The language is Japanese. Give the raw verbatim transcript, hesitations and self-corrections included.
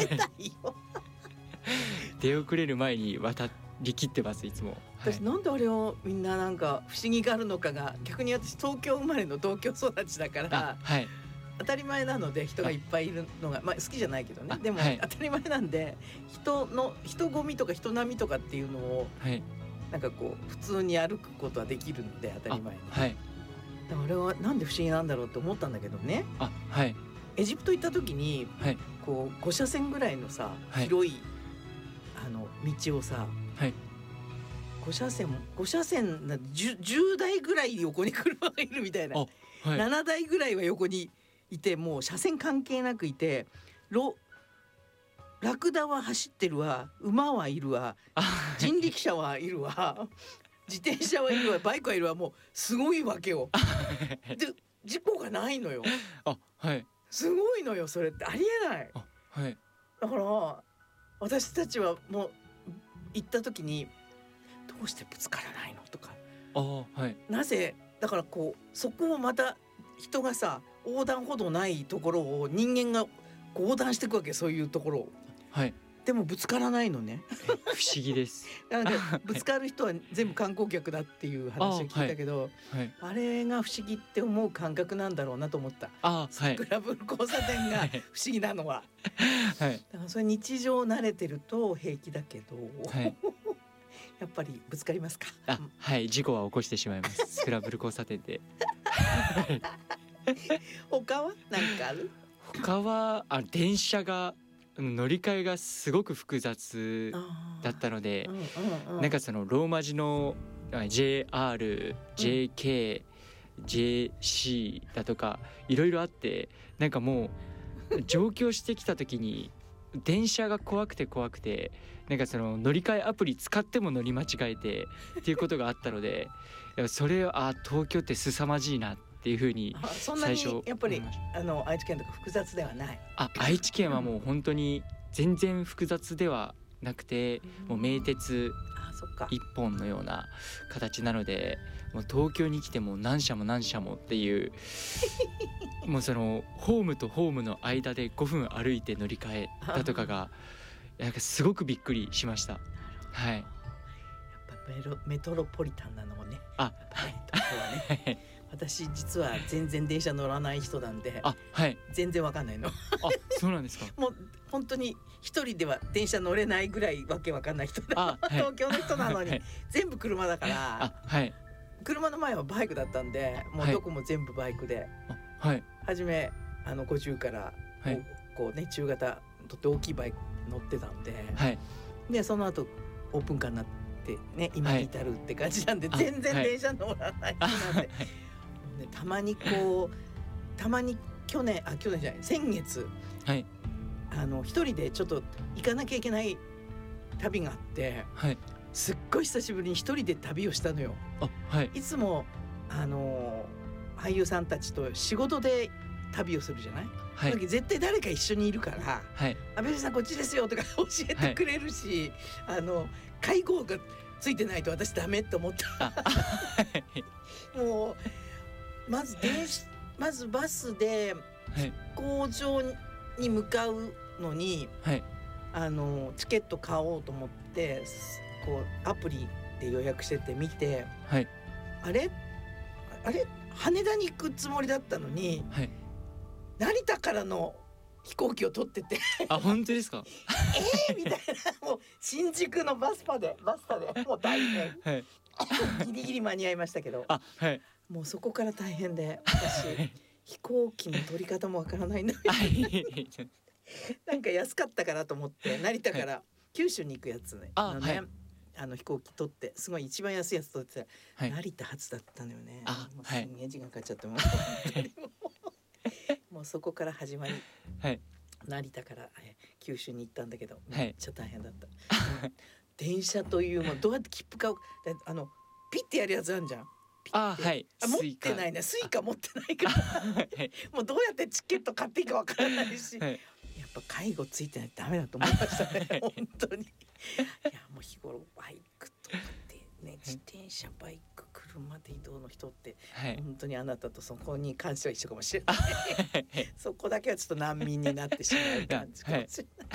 たいよ出遅れる前に渡りきってますいつも。 私、はい、なんであれをみんななんか不思議があるのかが、逆に私東京生まれの東京育ちだから、はい、当たり前なので人がいっぱいいるのが、まあ、好きじゃないけどね、でも、はい、当たり前なんで人の人混みとか人並みとかっていうのを、はい、なんかこう普通に歩くことはできるので当たり前に、はい、だからあれはなんで不思議なんだろうって思ったんだけどね。あ、はい、エジプト行った時に、はい、こうご車線ぐらいのさ、はい、広いあの道をさ、はい、ご車線ご車線な 10, じゅうだいぐらい横に車がいるみたいな、はい、ななだいぐらいは横にいて、もう車線関係なくいて、ロラクダは走ってるわ、馬はいるわ、人力車はいるわ自転車はいるわ、バイクはいるわ、もうすごいわけよで事故がないのよ。あ、はい、すごいのよ、それってありえない。あ、はい、だから私たちはもう行った時にどうしてぶつからないのとか、あ、はい、なぜだからこうそこをまた人がさ横断歩道ないところを人間が横断していくわけ、そういうところを、はい、でもぶつからないのね不思議ですなのでぶつかる人は全部観光客だっていう話を聞いたけど、あ、はいはい、あれが不思議って思う感覚なんだろうなと思った。あ、スクランブル交差点が不思議なのは、はい、だからそれ日常慣れてると平気だけど、はい、やっぱりぶつかりますか。 あ、はい、事故は起こしてしまいますスクランブル交差点で他は何かある？ 他はあ電車が乗り換えがすごく複雑だったので、うんうんうん、なんかそのローマ字の ジェイアール、ジェイケー、ジェイシー だとかいろいろあって、なんかもう上京してきた時に電車が怖くて怖くて、なんかその乗り換えアプリ使っても乗り間違えてっていうことがあったので、それはあ東京って凄まじいなっていうふうに最初。 そんなにやっぱりあの愛知県とか複雑ではない？ あ、愛知県はもう本当に全然複雑ではなくて、うん、もう名鉄一本のような形なので、もう東京に来ても何社も何社もっていうもうそのホームとホームの間でごふん歩いて乗り換えだとかがなんかすごくびっくりしました。はい、やっぱメロメトロポリタンなのもね、 あ、 はい、とこはね私実は全然電車乗らない人なんで、あ、はい、全然わかんないのあ、 そうなんですかもう本当に一人では電車乗れないぐらいわけわかんない人だ、はい、東京の人なのに、はい、全部車だから、あ、はい、車の前はバイクだったんで、もうどこも全部バイクで、はい、初めあのごじゅうから、はい、こうね中型とって大きいバイク乗ってたんで、はい、でその後オープンカーになってね今に至るって感じなんで、はい、全然電車乗らない人なんで、はい、たまにこうたまに去年あ去年じゃない先月、はい、あの一人でちょっと行かなきゃいけない旅があって、はい、すっごい久しぶりに一人で旅をしたのよ。あ、はい、いつもあの俳優さんたちと仕事で旅をするじゃない、はい、絶対誰か一緒にいるから、はい、あべさんこっちですよとか教えてくれるし、はい、あの会合がついてないと私ダメって思ったもうまず電まずバスで飛行場に向かうのに、はい、あのチケット買おうと思ってこうアプリで予約してて見て、はい、あれあれ羽田に行くつもりだったのに、はい、成田からの飛行機を取っててあ、本当ですかえーみたいな、もう新宿のバスパでバスタでもう大変、はい、ギリギリ間に合いましたけど、あ、はい、もうそこから大変で私、はい、飛行機の取り方もわからないんだけどなんか安かったからと思って成田から九州に行くやつね、あのね、はい、あの飛行機取ってすごい一番安いやつ取ってたら、はい、成田発だったのよね。あ、もうすんげえ時間かかっちゃってもうもうそこから始まり、はい、成田から九州に行ったんだけどめっちゃ大変だった、はい、電車というもうどうやって切符買うあのピッてやるやつあるじゃん。あ、はい、あ持ってないね、スイカ持ってないからもうどうやってチケット買っていいかわからないし、はい、やっぱ介護ついてないとダメだと思いましたね本当にいやもう日頃バイクとかってね、自転車バイク車で移動の人って、はい、本当にあなたとそこに関しては一緒かもしれないそこだけはちょっと難民になってしまう感じかもしれない